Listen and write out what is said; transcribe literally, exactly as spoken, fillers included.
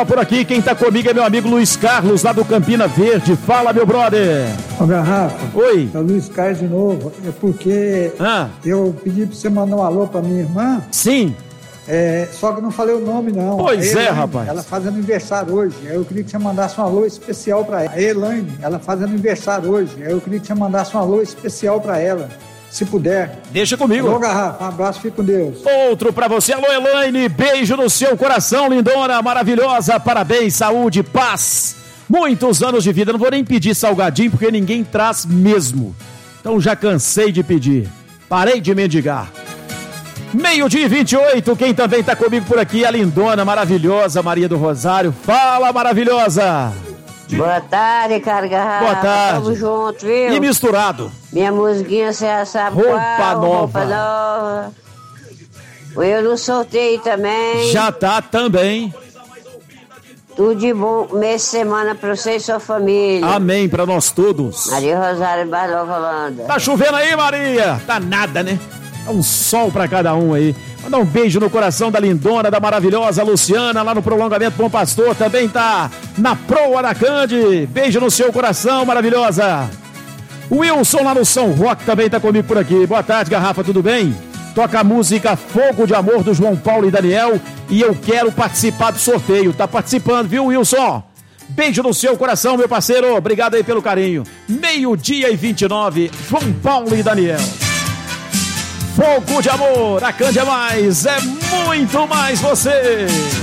Por aqui, quem tá comigo é meu amigo Luiz Carlos, lá do Campina Verde. Fala, meu brother. Ô, Garrafa. Oi. É o Luiz Carlos de novo. É porque ah. eu pedi pra você mandar um alô pra minha irmã. Sim. É, só que eu não falei o nome, não. Pois Elaine, é, rapaz. Ela faz aniversário hoje. Eu queria que você mandasse um alô especial pra ela. A Elaine, ela faz aniversário hoje. Eu queria que você mandasse um alô especial pra ela. Se puder. Deixa comigo. Alô, Garrafa, um abraço, fique com Deus. Outro pra você, alô, Elaine, beijo no seu coração, lindona, maravilhosa, parabéns, saúde, paz, muitos anos de vida. Não vou nem pedir salgadinho, porque ninguém traz mesmo. Então já cansei de pedir, parei de mendigar. Meio-dia e vinte e oito, quem também tá comigo por aqui é a lindona, maravilhosa Maria do Rosário. Fala, maravilhosa. Boa tarde, cara Garrafa. Boa tarde. Tamo junto, viu? E misturado. Minha musiquinha, você já sabe roupa qual. Nova. Roupa nova. Eu no sorteio também. Já tá também. Tudo de bom, mês de semana pra você e sua família. Amém, pra nós todos. Maria Rosário, Bairro Nova Holanda. Tá chovendo aí, Maria? Tá nada, né? Tá um sol pra cada um aí. Mandar um beijo no coração da lindona, da maravilhosa Luciana, lá no Prolongamento Bom Pastor. Também tá na Pro Aracande. Beijo no seu coração, maravilhosa. O Wilson lá no São Roque também tá comigo por aqui. Boa tarde, Garrafa, tudo bem? Toca a música Fogo de Amor do João Paulo e Daniel. E eu quero participar do sorteio. Tá participando, viu, Wilson? Beijo no seu coração, meu parceiro. Obrigado aí pelo carinho. Meio-dia e vinte e nove, João Paulo e Daniel. Fogo de Amor, a Cândia Mais, é muito mais você.